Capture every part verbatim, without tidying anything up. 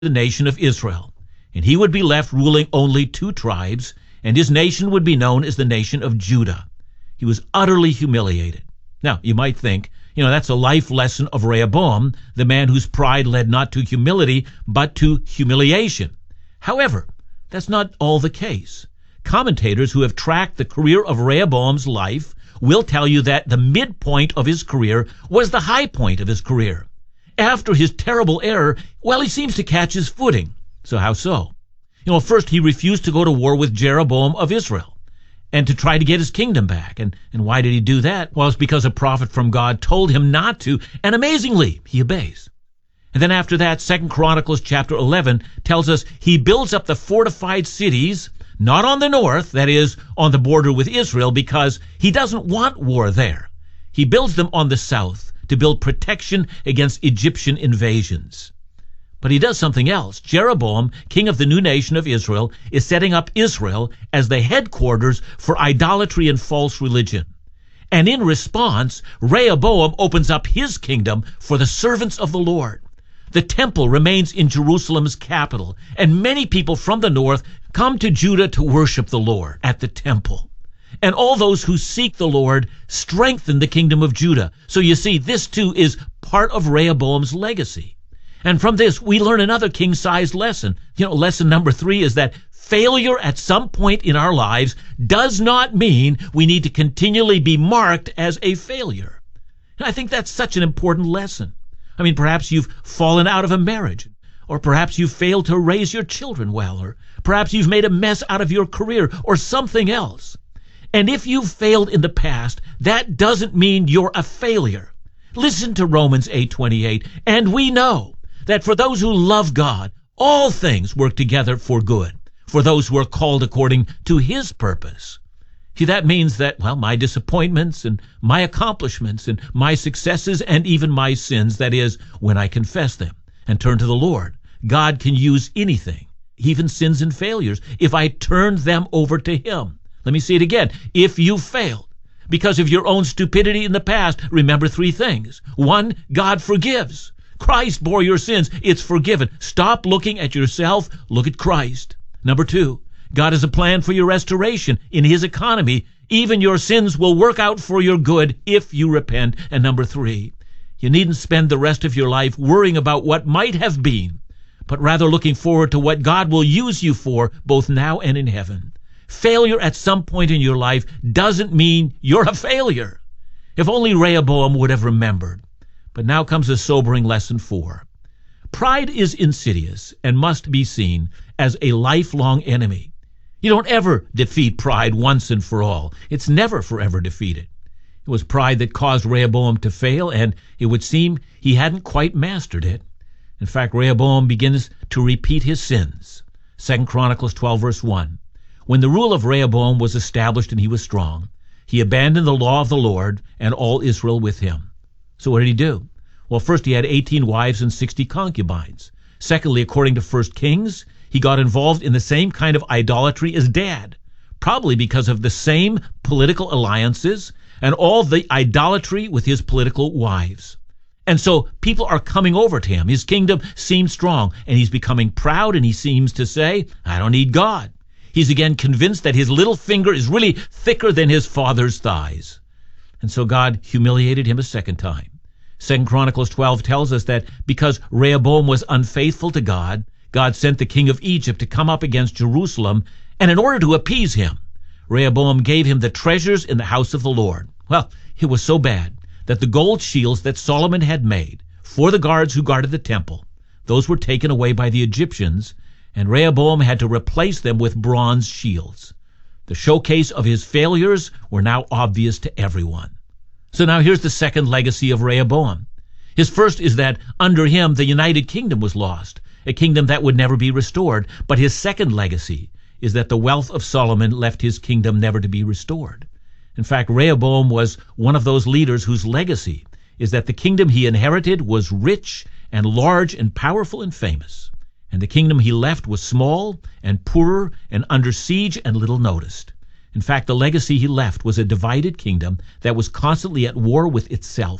the nation of Israel, and he would be left ruling only two tribes, and his nation would be known as the nation of Judah. He was utterly humiliated. Now, you might think, you know, that's a life lesson of Rehoboam, the man whose pride led not to humility, but to humiliation. However, that's not all the case. Commentators who have tracked the career of Rehoboam's life will tell you that the midpoint of his career was the high point of his career. After his terrible error, well, he seems to catch his footing. So how so? You know, first he refused to go to war with Jeroboam of Israel and to try to get his kingdom back. And, and why did he do that? Well, it's because a prophet from God told him not to, and amazingly, he obeys. And then after that, Second Chronicles chapter eleven tells us he builds up the fortified cities, not on the north, that is, on the border with Israel, because he doesn't want war there. He builds them on the south to build protection against Egyptian invasions. But he does something else. Jeroboam, king of the new nation of Israel, is setting up Israel as the headquarters for idolatry and false religion. And in response, Rehoboam opens up his kingdom for the servants of the Lord. The temple remains in Jerusalem's capital, and many people from the north come to Judah to worship the Lord at the temple. And all those who seek the Lord strengthen the kingdom of Judah. So you see, this too is part of Rehoboam's legacy. And from this, we learn another king-sized lesson. You know, lesson number three is that failure at some point in our lives does not mean we need to continually be marked as a failure. And I think that's such an important lesson. I mean, perhaps you've fallen out of a marriage, or perhaps you've failed to raise your children well, or perhaps you've made a mess out of your career, or something else. And if you've failed in the past, that doesn't mean you're a failure. Listen to Romans eight twenty-eight, and we know that for those who love God, all things work together for good, for those who are called according to his purpose. See, that means that, well, my disappointments and my accomplishments and my successes and even my sins, that is, when I confess them and turn to the Lord, God can use anything, even sins and failures, if I turn them over to him. Let me say it again. If you failed because of your own stupidity in the past, remember three things. One, God forgives. Christ bore your sins. It's forgiven. Stop looking at yourself. Look at Christ. Number two, God has a plan for your restoration in his economy. Even your sins will work out for your good if you repent. And number three, you needn't spend the rest of your life worrying about what might have been, but rather looking forward to what God will use you for, both now and in heaven. Failure at some point in your life doesn't mean you're a failure. If only Rehoboam would have remembered. But now comes a sobering lesson four. Pride is insidious and must be seen as a lifelong enemy. You don't ever defeat pride once and for all. It's never forever defeated. It was pride that caused Rehoboam to fail, and it would seem he hadn't quite mastered it. In fact, Rehoboam begins to repeat his sins. Second Chronicles twelve, verse one. When the rule of Rehoboam was established and he was strong, he abandoned the law of the Lord and all Israel with him. So what did he do? Well, first he had eighteen wives and sixty concubines. Secondly, according to First Kings, he got involved in the same kind of idolatry as Dad, probably because of the same political alliances and all the idolatry with his political wives. And so people are coming over to him. His kingdom seems strong, and he's becoming proud, and he seems to say, I don't need God. He's again convinced that his little finger is really thicker than his father's thighs. And so God humiliated him a second time. Second Chronicles twelve tells us that because Rehoboam was unfaithful to God, God sent the king of Egypt to come up against Jerusalem, and in order to appease him, Rehoboam gave him the treasures in the house of the Lord. Well, it was so bad that the gold shields that Solomon had made for the guards who guarded the temple, those were taken away by the Egyptians, and Rehoboam had to replace them with bronze shields. The showcase of his failures were now obvious to everyone. So now here's the second legacy of Rehoboam. His first is that under him the United Kingdom was lost, a kingdom that would never be restored. But his second legacy is that the wealth of Solomon left his kingdom never to be restored. In fact, Rehoboam was one of those leaders whose legacy is that the kingdom he inherited was rich and large and powerful and famous. And the kingdom he left was small and poorer and under siege and little noticed. In fact, the legacy he left was a divided kingdom that was constantly at war with itself,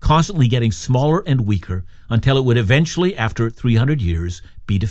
constantly getting smaller and weaker until it would eventually, after three hundred years, be defeated.